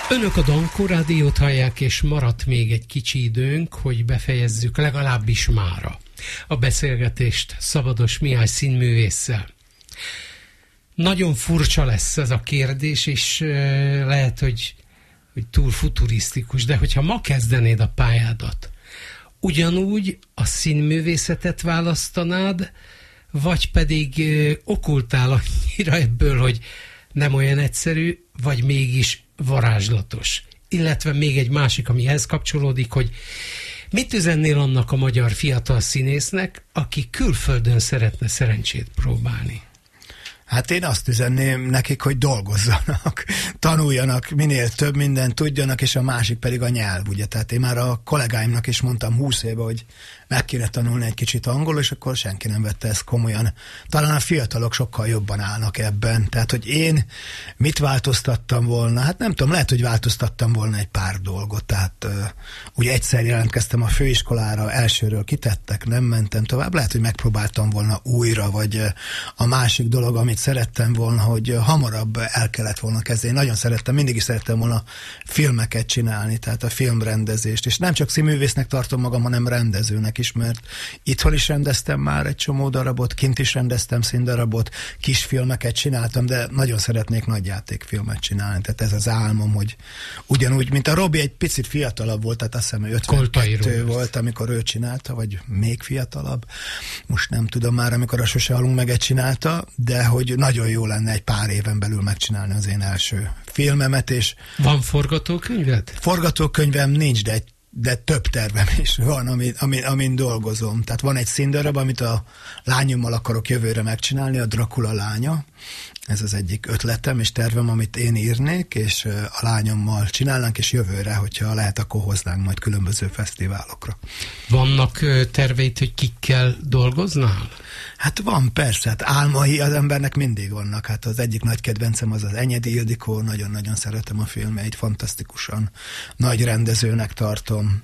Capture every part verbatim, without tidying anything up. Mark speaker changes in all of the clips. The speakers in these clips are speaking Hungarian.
Speaker 1: Önök a Dankó Rádiót hallják, és maradt még egy kicsi időnk, hogy befejezzük legalábbis mára a beszélgetést Szabados Mihály színművésszel. Nagyon furcsa lesz ez a kérdés, és lehet, hogy, hogy túl futurisztikus, de hogyha ma kezdenéd a pályádat, ugyanúgy a színművészetet választanád, vagy pedig okultál annyira ebből, hogy nem olyan egyszerű, vagy mégis varázslatos. Illetve még egy másik, ami ehhez kapcsolódik, hogy mit üzennél annak a magyar fiatal színésznek, aki külföldön szeretne szerencsét próbálni?
Speaker 2: Hát én azt üzenném nekik, hogy dolgozzanak, tanuljanak, minél több mindent tudjanak, és a másik pedig a nyelv, ugye. Tehát én már a kollégáimnak is mondtam húsz éve, hogy meg kéne tanulni egy kicsit angolul, és akkor senki nem vette ezt komolyan. Talán a fiatalok sokkal jobban állnak ebben. Tehát, hogy én mit változtattam volna? Hát nem tudom, lehet, hogy változtattam volna egy pár dolgot. Tehát uh, ugye egyszer jelentkeztem a főiskolára, elsőről kitettek, nem mentem tovább. Lehet, hogy megpróbáltam volna újra, vagy uh, a másik dolog, amit szerettem volna, hogy uh, hamarabb el kellett volna kezdeni. Nagyon szerettem, mindig is szerettem volna filmeket csinálni, tehát a filmrendezést. És nem csak színművésznek tartom magam, hanem rendezőnek is, mert itthon is rendeztem már egy csomó darabot, kint is rendeztem színdarabot, kisfilmeket csináltam, de nagyon szeretnék nagyjátékfilmet csinálni. Tehát ez az álmom, hogy ugyanúgy, mint a Robi egy picit fiatalabb volt, tehát azt hiszem, hogy ötvenkettő volt, amikor ő csinálta, vagy még fiatalabb. Most nem tudom már, amikor a Sose halunk meget csinálta, de hogy nagyon jó lenne egy pár éven belül megcsinálni az én első filmemet. És
Speaker 1: van forgatókönyved?
Speaker 2: Forgatókönyvem nincs, de egy de több tervem is van, amin, amin, amin dolgozom. Tehát van egy színdarab, amit a lányommal akarok jövőre megcsinálni, a Dracula lánya. Ez az egyik ötletem és tervem, amit én írnék, és a lányommal csinálnánk, és jövőre, hogyha lehet, akkor hoznánk majd különböző fesztiválokra.
Speaker 1: Vannak terveid, hogy kikkel dolgoznál?
Speaker 2: Hát van, persze, hát álmai az embernek mindig vannak. Hát az egyik nagy kedvencem az az Enyedi Ildikó, nagyon-nagyon szeretem a filmjeit, fantasztikusan nagy rendezőnek tartom.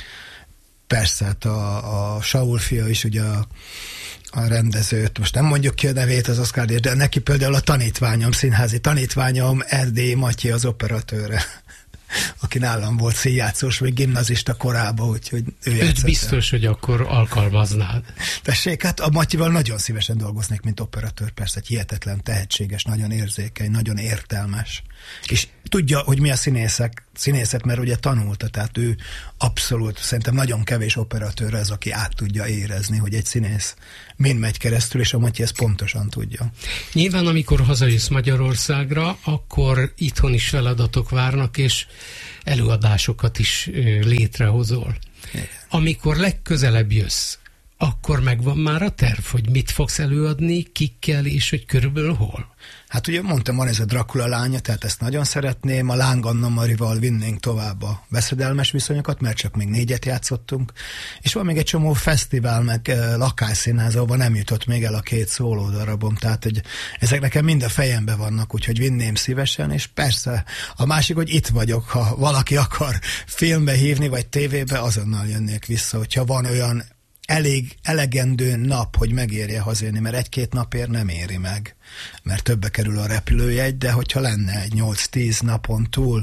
Speaker 2: Persze, hát a, a Saul fia is, ugye a, a rendezőt, most nem mondjuk ki a nevét az Oscar, de neki például a tanítványom, színházi tanítványom, Erdélyi Matyi az operatőre, aki nálam volt színjátszós, vagy gimnazista korában, úgyhogy ő játszott.
Speaker 1: Őt biztos, hogy akkor alkalmaznád.
Speaker 2: Tessék, hát a Matyival nagyon szívesen dolgoznék, mint operatőr, persze, egy hihetetlen tehetséges, nagyon érzékeny, nagyon értelmes. És tudja, hogy mi a színészek, színészet, mert ugye tanulta, tehát ő abszolút, szerintem nagyon kevés operatőr az, aki át tudja érezni, hogy egy színész mind megy keresztül, és a Matyi ezt pontosan tudja.
Speaker 1: Nyilván, amikor hazajössz Magyarországra, akkor itthon is feladatok várnak, és előadásokat is létrehozol. Igen. Amikor legközelebb jössz, akkor megvan már a terv, hogy mit fogsz előadni, kikkel, és hogy körülbelül hol?
Speaker 2: Hát ugye mondtam, van ez a Dracula lánya, tehát ezt nagyon szeretném. A Láng Anna Marival vinnénk tovább a veszedelmes viszonyokat, mert csak még négyet játszottunk. És van még egy csomó fesztivál, meg eh, lakásszínház, ahol nem jutott még el a két szóló darabom. Tehát, hogy ezek nekem mind a fejembe vannak, úgyhogy vinném szívesen, és persze a másik, hogy itt vagyok, ha valaki akar filmbe hívni, vagy tévébe, azonnal jönnék vissza, hogyha van olyan elég elegendő nap, hogy megérje hazajönni, mert egy-két napért nem éri meg, mert többe kerül a repülőjegy, de hogyha lenne egy nyolc-tíz napon túl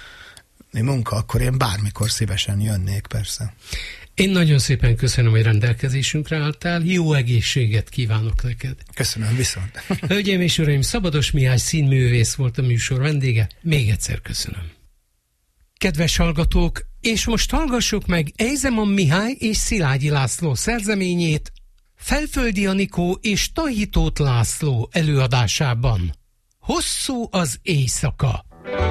Speaker 2: munka, akkor én bármikor szívesen jönnék, persze.
Speaker 1: Én nagyon szépen köszönöm, hogy rendelkezésünkre álltál, jó egészséget kívánok neked.
Speaker 2: Köszönöm, viszont.
Speaker 1: Hölgyeim és uraim, Szabados Mihály színművész volt a műsor vendége, még egyszer köszönöm. Kedves hallgatók, és most hallgassuk meg Ejzeman Mihály és Szilágyi László szerzeményét Felföldi Anikó és Tahitót László előadásában. Hosszú az éjszaka.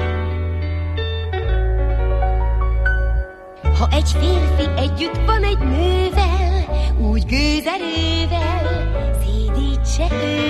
Speaker 3: Ha egy férfi együtt van egy nővel, úgy gőzerővel, szédítse ő.